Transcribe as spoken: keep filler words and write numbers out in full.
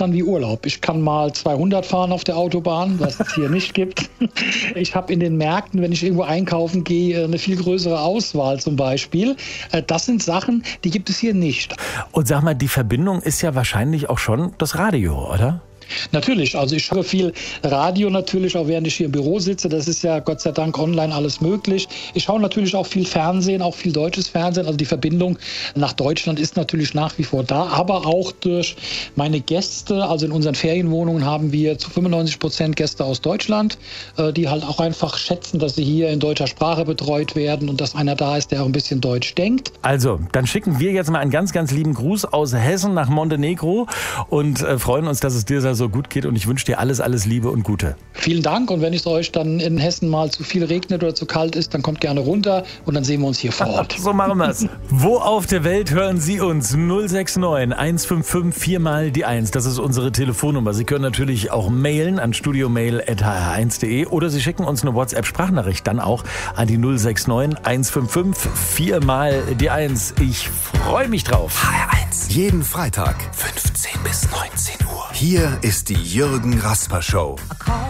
dann wie Urlaub. Ich kann mal zweihundert fahren auf der Autobahn, was es hier nicht gibt. Ich habe in den Märkten, wenn ich irgendwo einkaufen gehe, eine viel größere Auswahl zum Beispiel. Das sind Sachen, die gibt es hier nicht. Und sag mal, die Verbindung ist ja wahrscheinlich auch schon das Radio, oder? Natürlich, also ich höre viel Radio natürlich, auch während ich hier im Büro sitze. Das ist ja Gott sei Dank online alles möglich. Ich schaue natürlich auch viel Fernsehen, auch viel deutsches Fernsehen. Also die Verbindung nach Deutschland ist natürlich nach wie vor da, aber auch durch meine Gäste. Also in unseren Ferienwohnungen haben wir zu fünfundneunzig Prozent Gäste aus Deutschland, die halt auch einfach schätzen, dass sie hier in deutscher Sprache betreut werden und dass einer da ist, der auch ein bisschen Deutsch denkt. Also, dann schicken wir jetzt mal einen ganz, ganz lieben Gruß aus Hessen nach Montenegro und äh, freuen uns, dass es dir so gut geht und ich wünsche dir alles, alles Liebe und Gute. Vielen Dank und wenn es euch dann in Hessen mal zu viel regnet oder zu kalt ist, dann kommt gerne runter und dann sehen wir uns hier vor Ort. So machen wir es. Wo auf der Welt hören Sie uns? null sechs neun eins fünf fünf vier mal die eins. Das ist unsere Telefonnummer. Sie können natürlich auch mailen an studiomail at h r eins punkt d e oder Sie schicken uns eine WhatsApp-Sprachnachricht dann auch an die null sechs neun eins fünf fünf vier mal die eins. Ich freue mich drauf. H R eins. Jeden Freitag fünfzehn bis neunzehn Uhr. Hier ist die Jürgen Rasper Show.